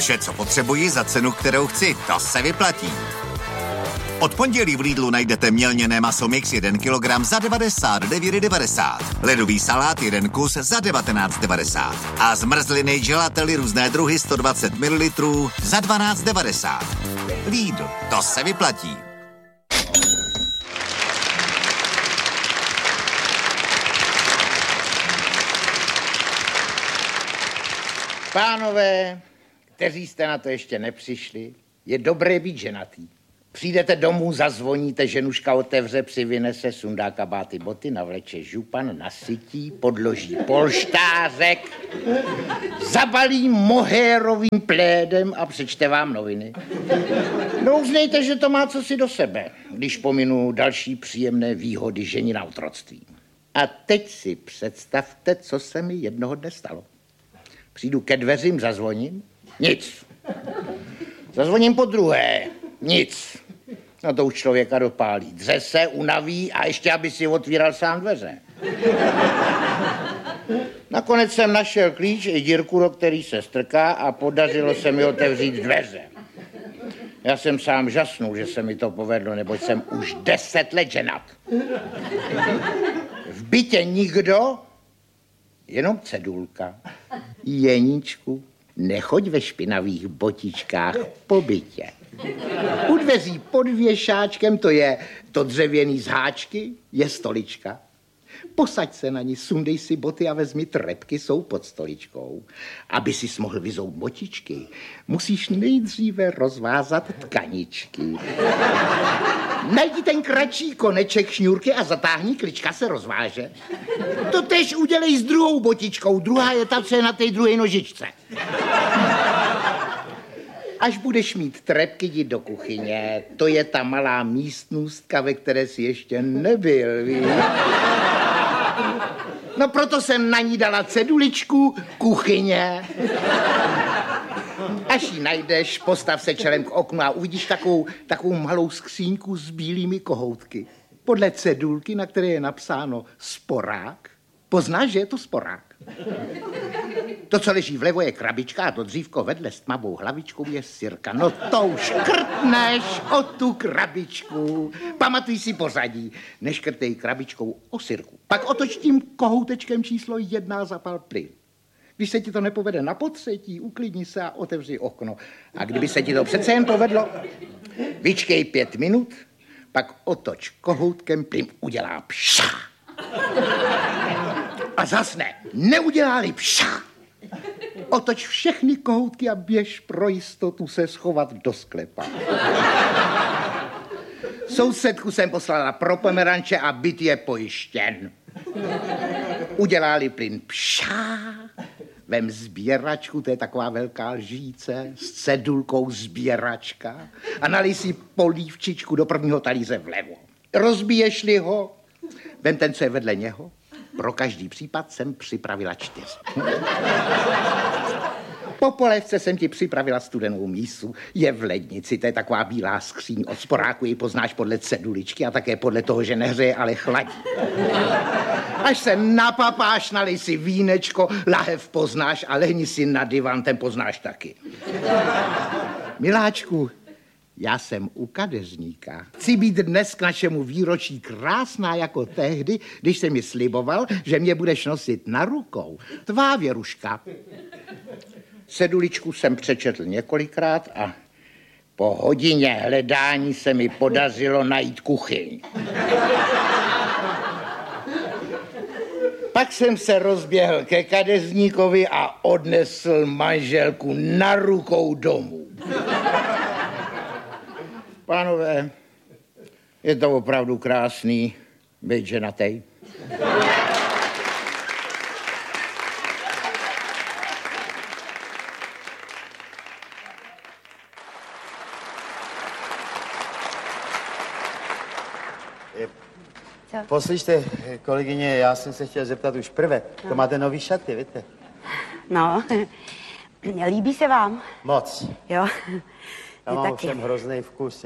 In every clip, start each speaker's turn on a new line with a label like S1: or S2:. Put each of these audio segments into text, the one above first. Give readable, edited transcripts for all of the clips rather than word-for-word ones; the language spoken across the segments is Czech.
S1: Vše, co potřebuji za cenu, kterou chci, to se vyplatí. Od pondělí v Lidlu najdete mělněné maso mix 1 kg za 99,90. Ledový salát 1 kus za 19,90. A zmrzliny gelately různé druhy 120 ml za 12,90. Lidl, to se vyplatí.
S2: Pánové, kteří jste na to ještě nepřišli, je dobré být ženatý. Přijdete domů, zazvoníte, ženuška otevře, přivynese, sundá kabáty, boty, navleče župan, nasytí, podloží polštářek, zabalí mohérovým plédem a přečte vám noviny. No uznejte, že to má cosi do sebe, když pominu další příjemné výhody žení na otroctví. A teď si představte, co se mi jednoho dne stalo. Přijdu ke dveřím, zazvoním, nic. Zazvoním po druhé, nic. No to už člověka dopálí. Dře se, unaví a ještě, aby si otvíral sám dveře. Nakonec jsem našel klíč i dírku, do který se strká a podařilo se mi otevřít dveře. Já jsem sám žasnul, že se mi to povedlo, neboť jsem už 10 let ženat. V bytě nikdo, jenom cedulka. Jeníčku, nechoď ve špinavých botičkách po bytě. U dveří pod věšáčkem, to dřevěný z háčky, je stolička. Posaď se na ní, sundej si boty a vezmi trepky, jsou pod stoličkou. Aby sis mohl vyzout botičky, musíš nejdříve rozvázat tkaničky. Najdi ten kratší koneček šňůrky a zatáhni, klička se rozváže. To tež udělej s druhou botičkou, druhá je ta, co je na té druhé nožičce. Až budeš mít trepky, jdi do kuchyně, to je ta malá místnostka, ve které jsi ještě nebyl, víš? No proto jsem na ní dala ceduličku, kuchyně. Až ji najdeš, postav se čelem k oknu a uvidíš takovou malou skříňku s bílými kohoutky. Podle cedulky, na které je napsáno sporák, poznáš, že je to sporák. To, co leží vlevo, je krabička a to dřívko vedle s tmavou hlavičkou je sirka. No to už škrtneš o tu krabičku. Pamatuj si pořadí. Neškrtej krabičkou o sirku. Pak otoč tím kohoutečkem číslo 1 a zapal plyn. Když se ti to nepovede na potřetí, uklidni se a otevři okno. A kdyby se ti to přece jen povedlo, vyčkej 5 minut, pak otoč kohoutkem, plyn udělá pša. A zasne, neudělá-li pša. Otoč všechny kohoutky a běž pro jistotu se schovat do sklepa. Sousedku jsem poslala pro pomeranče a byt je pojištěn. Udělá-li plyn pša, vem sběračku, to je taková velká lžíce, s cedulkou sběračka a nalij si polívčičku do prvního talíře vlevo. Rozbiješ-li ho, vem ten, co je vedle něho. Pro každý případ jsem připravila 4. Po polévce jsem ti připravila studenou mísu. Je v lednici, to je taková bílá skříň. Od sporáku ji poznáš podle ceduličky a také podle toho, že nehřeje, ale chladí. Až se napapáš, nalej si vínečko, lahev poznáš a lehni si na divan, ten poznáš taky. Miláčku, já jsem u kadeřníka. Chci být dnes k našemu výročí krásná jako tehdy, když jsi mi sliboval, že mě budeš nosit na rukou. Tvá Věruška. Ceduličku jsem přečetl několikrát a po hodině hledání se mi podařilo najít kuchyň. Pak jsem se rozběhl ke kadeřníkovi a odnesl manželku na rukou domů. Pánové, je to opravdu krásný být ženatej.
S3: Poslyšte, kolegyně, já jsem se chtěl zeptat už prvé. To máte nový šaty, víte?
S4: No, líbí se vám?
S3: Moc.
S4: Jo.
S3: Já mám ovšem hrozný vkus.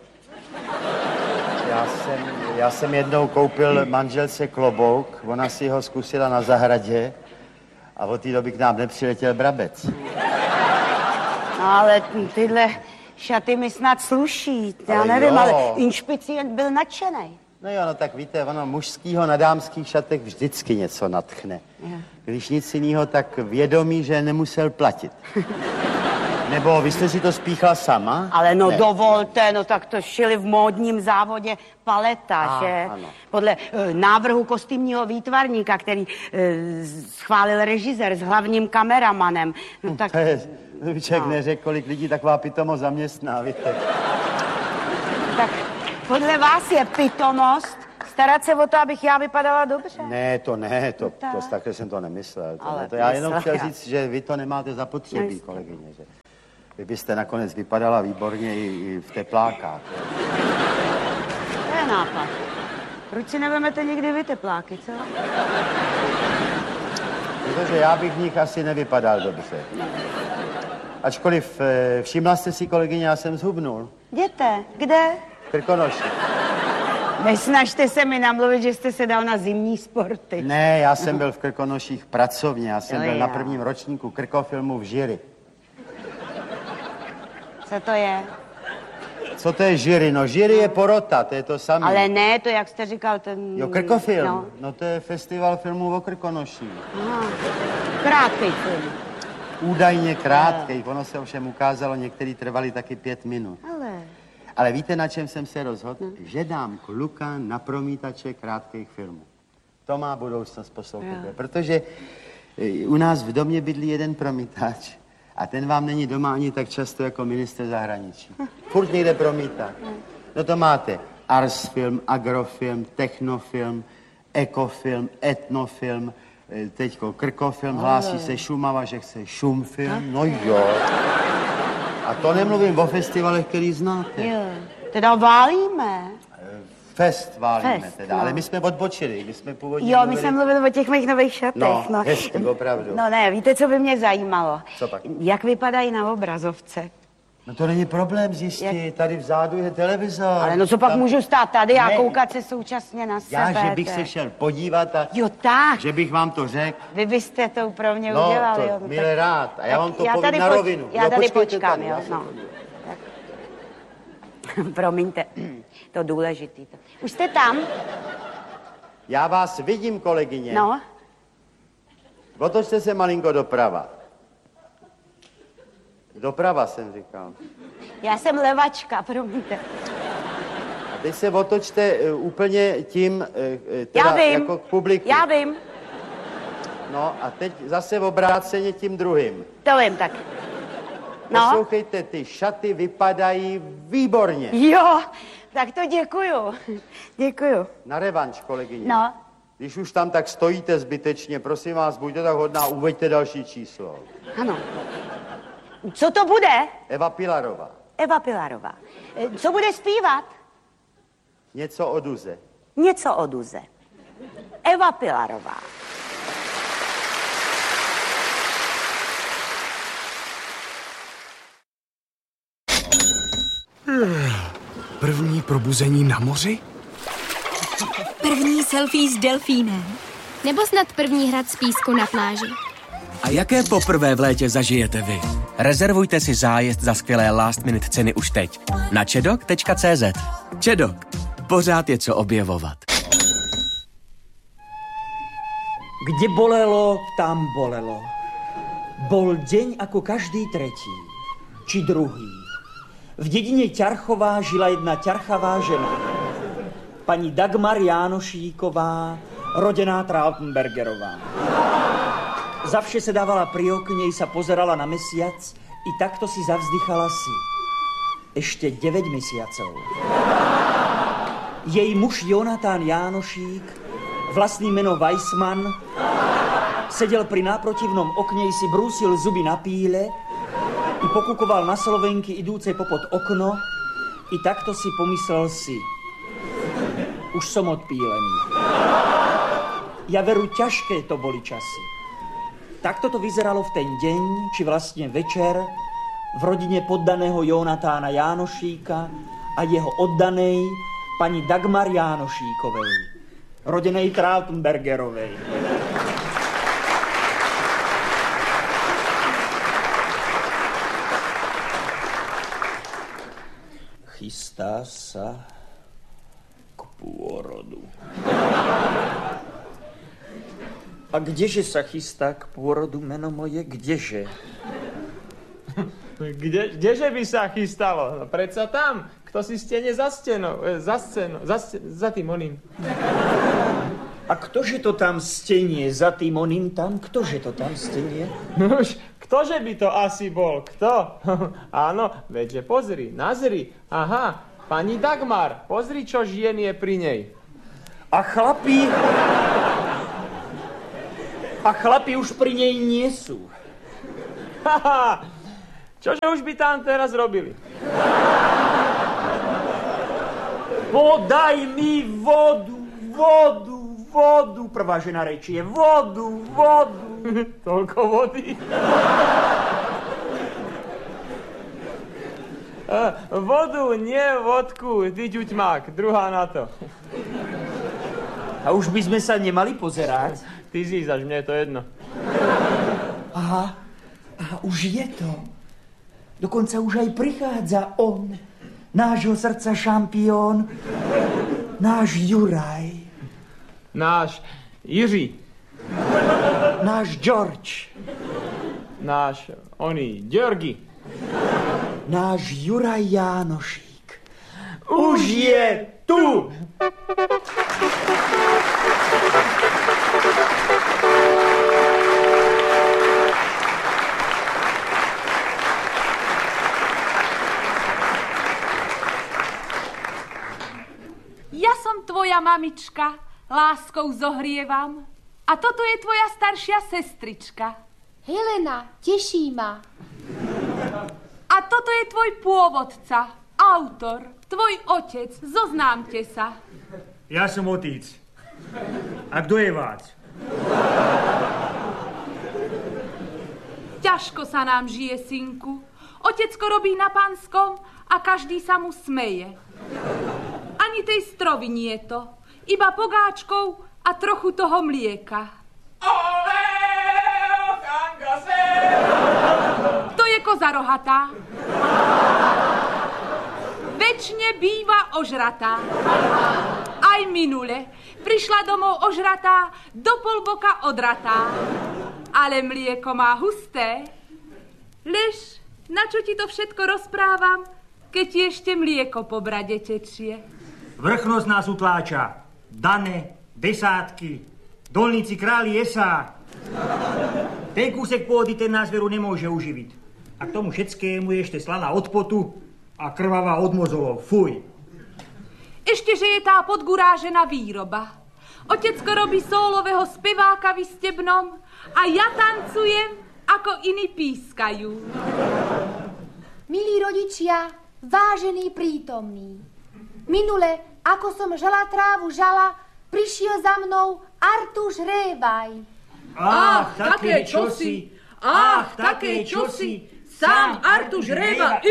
S3: Já jsem jednou koupil manželce klobouk, ona si ho zkusila na zahradě a od té doby k nám nepřiletěl brabec.
S4: Ale tyhle šaty mi snad sluší. Já nevím, ale inšpicient byl nadšenej.
S3: No jo, no tak víte, ono mužskýho na dámských šatech vždycky něco nadchne. Když nic jiného, tak vědomí, že nemusel platit. Nebo vy jste si to spíchla sama?
S4: Ale no ne. Dovolte, no tak to šili v módním závodě Paleta, že?
S3: Ano.
S4: Podle návrhu kostýmního výtvarníka, který schválil režisér s hlavním kameramanem. No tak...
S3: To je, člověk neřekl, kolik lidí taková pitomost zaměstná, víte.
S4: Tak podle vás je pitomost starat se o to, abych já vypadala dobře?
S3: Ne, to takhle jsem to nemyslel. To já jenom chtěl říct, že vy to nemáte zapotřebí, kolegyně, že vy byste nakonec vypadala výborně i v teplákách.
S4: To je nápad. Proč si nevemete někdy vy tepláky, co?
S3: Protože já bych v nich asi nevypadal dobře. Ačkoliv všimla jste si, kolegyně, já jsem zhubnul.
S4: Jděte, kde?
S3: Krkonoši.
S4: Nesnažte se mi namluvit, že jste se dal na zimní sporty.
S3: Ne, já jsem byl v Krkonoších pracovně, já jsem byl na prvním ročníku Krkofilmu v Žiri.
S4: Co to je?
S3: Co to je Žiri? No Žiri je porota, to je to samé.
S4: Ale ne, to jak jste říkal, ten...
S3: Jo, Krkofilm, no to je festival filmů o Krkonoších.
S4: Aha, krátký film.
S3: Údajně krátký, ono se ovšem ukázalo, některý trvali taky 5 minut. Ale víte, na čem jsem se rozhodl? Že dám kluka na promítače krátkých filmů. To má budoucnost, poslouchejte, protože u nás v domě bydlí jeden promítač a ten vám není doma ani tak často jako ministr zahraničí. Furt někde promítá. No to máte Arsfilm, Agrofilm, Technofilm, Ekofilm, Etnofilm, teďko Krkofilm, hlásí se Šumava, že chce Šumfilm, no jo. A to nemluvím o festivalech, který znáte.
S4: Jo, teda válíme.
S3: Fest válíme teda, ale my jsme odbočili, my jsme původně
S4: Jo, my jsme mluvili o těch mých nových šatech.
S3: No, hezky, opravdu.
S4: No ne, víte, co by mě zajímalo?
S3: Co pak?
S4: Jak vypadají na obrazovce?
S3: No to není problém zjistit, tady vzadu je televizor.
S4: Ale no co pak můžu stát tady a koukat se současně na sebe?
S3: Já, že bych se šel podívat a...
S4: Jo, tak.
S3: Že bych vám to řekl.
S4: Vy byste to pro mě udělali.
S3: No, to milé rád. A já vám to
S4: já
S3: povím na rovinu.
S4: Já tady počkám,
S3: tady,
S4: jo. No. Promiňte, to důležitý. Už jste tam?
S3: Já vás vidím, kolegyně.
S4: No.
S3: Otočte se malinko doprava. Doprava jsem říkal.
S4: Já jsem levačka, promiňte.
S3: A teď se otočte úplně tím, teda
S4: já vím.
S3: jako k publiku.
S4: Já vím.
S3: No a teď zase obráceně tím druhým.
S4: To vím tak. No.
S3: Poslouchejte, ty šaty vypadají výborně.
S4: Jo, tak to děkuju. Děkuju.
S3: Na revanš, kolegyně.
S4: No.
S3: Když už tam tak stojíte zbytečně, prosím vás, buďte tak hodná, uveďte další číslo.
S4: Ano. Co to bude?
S3: Eva Pilarová.
S4: Eva Pilarová. Co bude zpívat?
S3: Něco o Duze.
S4: Něco o Duze. Eva Pilarová.
S5: První probuzení na moři?
S6: První selfie s delfínem.
S7: Nebo snad první hrad z písku na pláži.
S5: A jaké poprvé v létě zažijete vy? Rezervujte si zájezd za skvělé last minute ceny už teď na čedok.cz. Čedok. Pořád je co objevovat.
S8: Kde bolelo, tam bolelo. Bol deň ako každý tretí, či druhý. V dedine Ťarchová žila jedna ťarchavá žena. Pani Dagmar Jánošíková, rodená Trautenbergerová. Zavše se dávala pri okne, sa pozerala na mesiac i takto si zavzdychala si. Ešte 9 mesiacov. Jej muž Jonatán Jánošík, vlastný meno Weissmann, sedel pri náprotivnom okne, si brúsil zuby na píle i pokukoval na Slovenky idúcej popod okno i takto si pomyslel si. Už som odpílený. Ja veru, ťažké to boli časy. Takto to vyzeralo v ten deň, či vlastne večer, v rodine poddaného Jonatána Jánošíka a jeho oddanej pani Dagmar Jánošíkovej, rodenej Trautenbergerovej. chystá sa k pôrodu. A kdeže sa chystá k pôrodu, meno moje, kdeže?
S9: Kdeže by sa chystalo? No predsa tam, kto si stene za stenou, za tým oným.
S8: A ktože to tam stenie za tým oným tam? Ktože to tam stenie?
S9: No už, ktože by to asi bol? Kto? Áno, veďže pozri, nazri. Aha, pani Dagmar, pozri, čo žien je pri nej.
S8: A chlapi už pri nej nie sú.
S9: Haha, čože už by tam teraz robili?
S8: Podaj mi vodu, prvá žena rečie, vodu.
S9: Toľko vody. Vodu, nie vodku, ty ťuťmák, druhá na to.
S8: A už by sme sa nemali pozerať?
S9: Ty zízaš, mne je to jedno.
S8: Aha, už je to. Dokonca už aj prichádza on, nášho srdca šampión, náš Juraj.
S9: Náš Jiří.
S8: Náš George.
S9: Náš, Georgi.
S8: Náš Juraj Jánošík. Už je tu!
S10: Ja som tvoja mamička, láskou zohrievam. A toto je tvoja staršia sestrička.
S7: Helena, teší ma.
S10: A toto je tvoj pôvodca, autor, tvoj otec, zoznámte sa.
S11: Ja som otec. A kto je vás?
S10: Ťažko sa nám žije, synku. Otecko robí na panskom a každý sa mu smeje. Ani tej strovy nie je to, iba pogáčkov a trochu toho mlieka. To je koza rohatá. Večne býva ožratá. Aj minule prišla domov ožratá, do polboka odratá. Ale mlieko má husté. Lež, na čo ti to všetko rozprávam, keď ti ešte mlieko po brade tečie?
S11: Vrchnosť nás utláča. Dane, desátky, dolníci králi jesá. Ten kúsek pôdy ten nás veru nemôže uživiť. A k tomu všetkému je ešte slaná od potu a krvavá od mozolov. Fuj.
S10: Ešte, že je tá podgurážená výroba. Otecko robí sólového speváka v Istebnom a ja tancujem, ako iní pískajú.
S12: Milí rodičia, vážení prítomní, minule, ako som žala trávu žala, prišiel za mnou Artuš Révaj.
S10: Ach, také čosi, sám Artuš Révaj.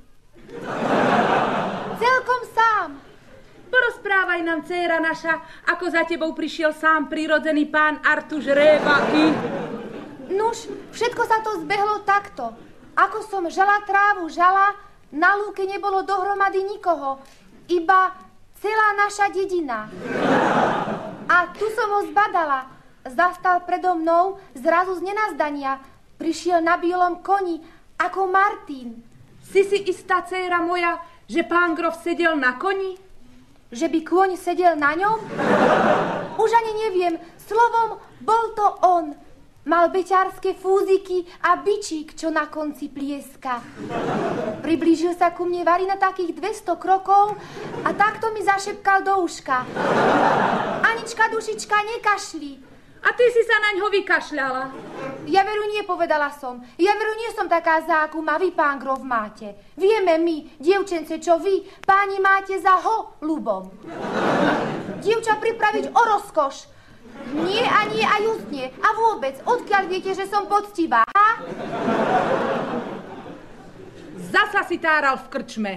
S12: Celkom sám.
S10: Porozprávaj nám, dcéra naša, ako za tebou prišiel sám prirodzený pán Artuš Révaj.
S12: Nuž, všetko sa to zbehlo takto. Ako som žala trávu žala, na lúke nebolo dohromady nikoho, iba celá naša dedina. A tu som ho zbadala. Zastal predo mnou zrazu z nenazdania. Prišiel na bielom koni, ako Martin.
S10: Si istá, dcéra moja, že pán grof sedel na koni?
S12: Že by kôň sedel na ňom? Už ani neviem. Slovom, bol to on. Mal beťarské fúziky a bičík, čo na konci plieska. Priblížil sa ku mne vari na takých 200 krokov a takto mi zašepkal do uška. Anička, dušička, nekašli.
S10: A ty si sa naňho vykašľala.
S12: Ja veru nie, povedala som. Ja veru nie som taká akú ma vy, pán grof, máte. Vieme my, dievčence, čo vy, páni, máte za ľubom. Dievča pripraviť o rozkoš. Nie a nie a justne. A vôbec, odkiaľ viete, že som poctivá, ha?
S10: Zasa si táral v krčme.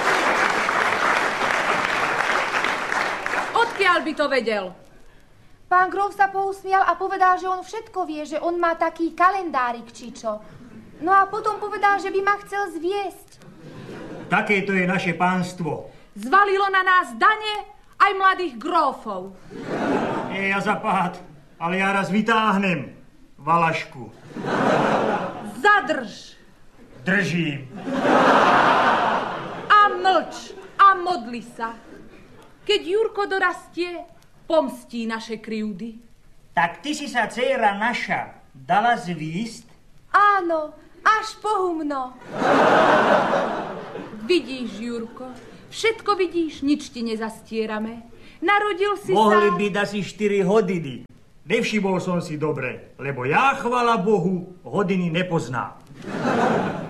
S10: Odkiaľ by to vedel?
S12: Pán Grof sa pousmial a povedal, že on všetko vie, že on má taký kalendárik, či čo. No a potom povedal, že by ma chcel zviesť.
S11: Takéto je naše pánstvo.
S10: Zvalilo na nás dane aj mladých grófov.
S11: Nie ja zapád, ale ja raz vytáhnem valašku.
S10: Zadrž.
S11: Držím.
S10: A mlč a modli sa. Keď Jurko dorastie, pomstí naše krivdy.
S11: Tak ty si sa, dcéra naša, dala zvísť?
S12: Áno, až pohumno.
S10: Vidíš, Jurko, všetko vidíš, nič ti nezastierame. Narodil si
S11: Mohli
S10: sa...
S11: byť asi 4 hodiny. Nevšimol som si dobre, lebo ja, chvala Bohu, hodiny nepoznám.